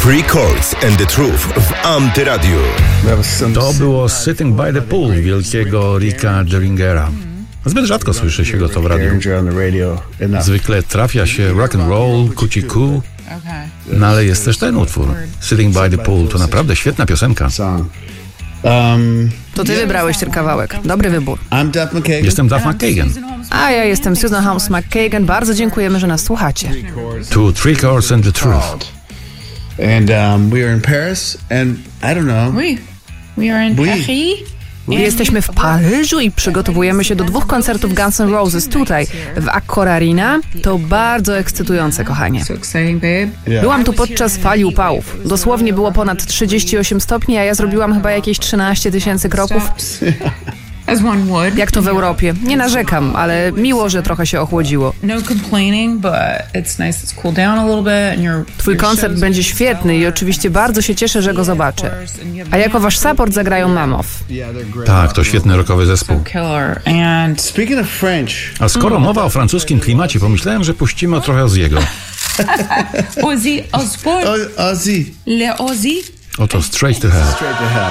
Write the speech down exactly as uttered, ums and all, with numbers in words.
Three Chords and the Truth w Antyradiu. To było Sitting by the Pool wielkiego Ricka Derringera. Zbyt rzadko słyszy się go to w radiu. Zwykle trafia się rock and roll, kuci ku, no ale jest też ten utwór. Sitting by the Pool to naprawdę świetna piosenka. To ty wybrałeś ten kawałek. Dobry wybór. Jestem Duff McKagan. A ja jestem Susan Holmes McKagan. Bardzo dziękujemy, że nas słuchacie. To Three Chords and the Truth. And um, we are in Paris, and I don't know. Oui, we are in Paris. Jesteśmy w Paryżu i przygotowujemy się do dwóch koncertów Guns N' Roses tutaj, w Accor Arena. To bardzo ekscytujące, kochanie. So exciting, babe. Byłam tu podczas fali upałów. Dosłownie było ponad trzydzieści osiem stopni, a ja zrobiłam chyba jakieś trzynaście tysięcy kroków. As one would. Jak to w Europie. Nie narzekam, ale miło, że trochę się ochłodziło. No complaining, but it's nice it's cooled down a little bit and your Twój koncert będzie świetny i oczywiście bardzo się cieszę, że go zobaczę. A jako wasz support zagrają Mammoth. Tak, to świetny rockowy zespół. killer. And Speaking of French, A skoro mowa o francuskim klimacie, pomyślałem, że puścimy trochę Ozzy'ego. Ozzy Osbourne. oh, Ozzy. Le Ozzy. Oto Straight to Hell. Straight to hell.